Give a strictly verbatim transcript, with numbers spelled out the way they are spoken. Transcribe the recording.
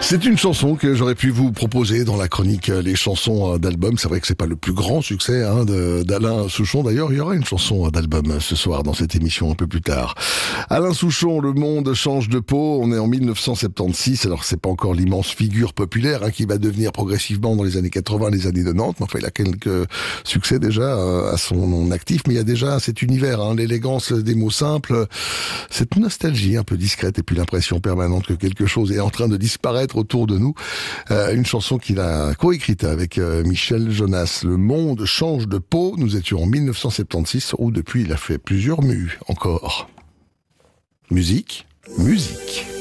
C'est une chanson que j'aurais pu vous proposer dans la chronique Les chansons d'album. C'est vrai que c'est pas le plus grand succès hein, de, d'Alain Souchon. D'ailleurs, il y aura une chanson d'album ce soir dans cette émission un peu plus tard. Alain Souchon, Le monde change de peau. On est en mille neuf cent soixante-seize. Alors, c'est pas encore l'immense figure populaire hein, qui va devenir progressivement dans les années quatre-vingts, les années quatre-vingt-dix. Mais enfin, il a quelques succès déjà euh, à son actif. Mais il y a déjà cet univers, hein, l'élégance des mots simples, cette nostalgie un peu discrète et puis l'impression permanente que quelque chose est en train de disparaître autour de nous. Euh, une chanson qu'il a coécrite avec euh, Michel Jonas. Le monde change de peau. Nous étions en mille neuf cent soixante-seize où depuis il a fait plusieurs mues encore. Musique, musique.